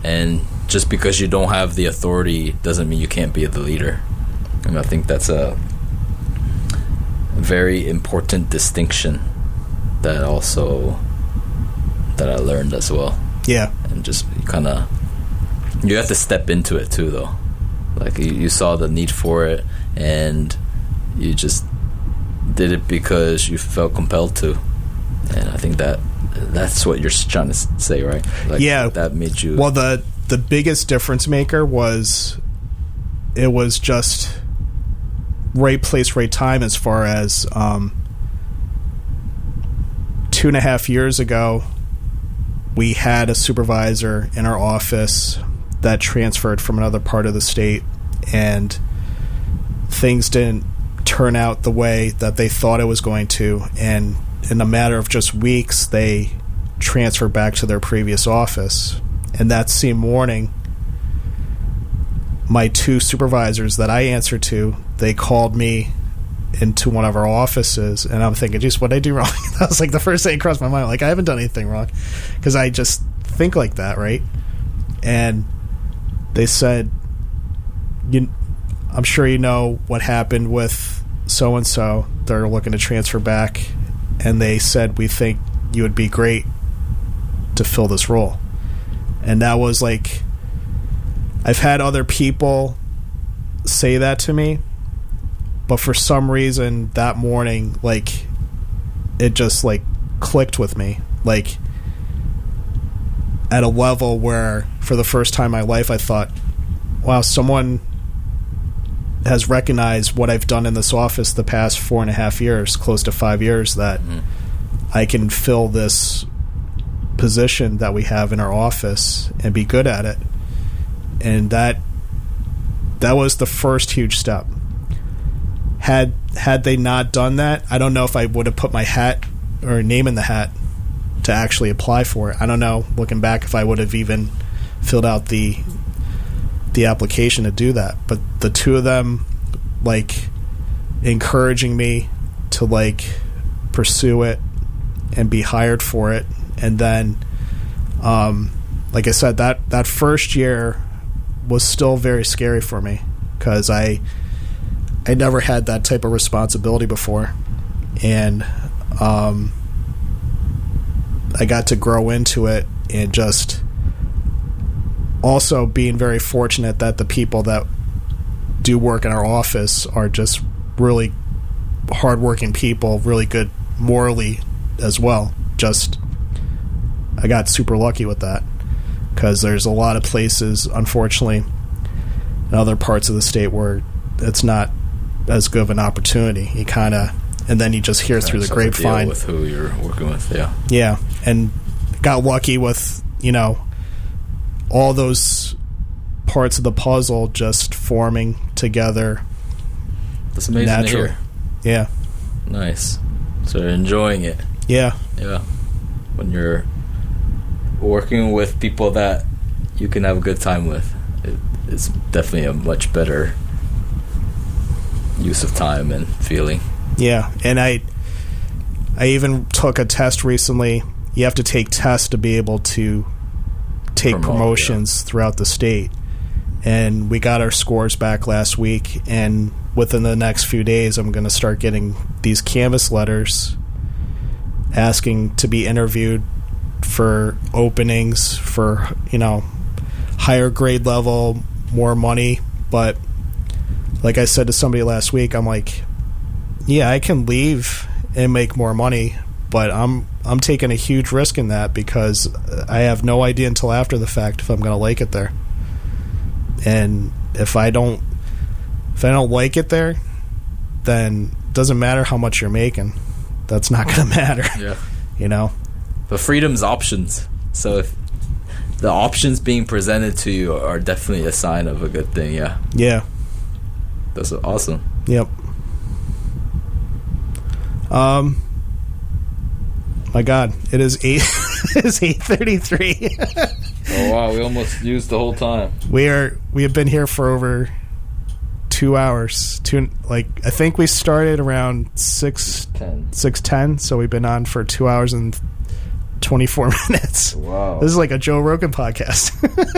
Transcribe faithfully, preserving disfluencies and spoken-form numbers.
And just because you don't have the authority doesn't mean you can't be the leader. And I think that's a very important distinction that also that I learned as well. Yeah. And just kind of, you have to step into it too, though. Like, you, you saw the need for it, and you just did it because you felt compelled to. And I think that that's what you're trying to say, right? Like, yeah. That made you... Well, the, the biggest difference maker was it was just right place, right time, as far as um, two and a half years ago, we had a supervisor in our office that transferred from another part of the state, and things didn't turn out the way that they thought it was going to, and in a matter of just weeks, they transferred back to their previous office. And that same morning, my two supervisors that I answered to, they called me into one of our offices, and I'm thinking, geez, what did I do wrong? That was like the first thing that crossed my mind. Like, I haven't done anything wrong, because I just think like that, right? And they said, you, I'm sure you know what happened with so-and-so. They're looking to transfer back, and they said, we think you would be great to fill this role. And that was like, I've had other people say that to me, but for some reason that morning, like, it just like clicked with me, like at a level where for the first time in my life I thought, wow, someone has recognized what I've done in this office the past four and a half years, close to five years, that mm-hmm. I can fill this position that we have in our office and be good at it. And that that was the first huge step. Had had they not done that, I don't know if I would have put my hat or name in the hat to actually apply for it. I don't know, looking back, if I would have even filled out the the application to do that. But the two of them, like, encouraging me to, like, pursue it and be hired for it. And then, um, like I said, that, that first year was still very scary for me, because I I never had that type of responsibility before. And um, I got to grow into it, and just also being very fortunate that the people that do work in our office are just really hardworking people, really good morally as well. Just, I got super lucky with that, because there's a lot of places, unfortunately, in other parts of the state where it's not as good of an opportunity. You kind of, and then you just hear through the grapevine with who you're working with. Yeah, yeah, and got lucky with, you know, all those parts of the puzzle just forming together. That's amazing naturally. To hear. Yeah, nice. So you're enjoying it. Yeah, yeah. When you're working with people that you can have a good time with, it, it's definitely a much better use of time and feeling. Yeah, and I I even took a test recently. You have to take tests to be able to take Promote, promotions yeah. throughout the state. And we got our scores back last week, and within the next few days I'm going to start getting these Canvas letters asking to be interviewed for openings for, you know, higher grade level, more money. But like I said to somebody last week, I'm like, yeah, I can leave and make more money, but I'm I'm taking a huge risk in that, because I have no idea until after the fact if I'm going to like it there. And if I don't if I don't like it there, then it doesn't matter how much you're making. That's not going to matter. Yeah. You know? But freedom's options. So if the options being presented to you are definitely a sign of a good thing, yeah. Yeah. That's awesome. Yep. Um my God, it is eight it is eight thirty three. Oh wow, we almost used the whole time. We are we have been here for over two hours. Two like I think we started around six ten. Six ten, so we've been on for two hours and twenty four minutes. Wow. This is like a Joe Rogan podcast.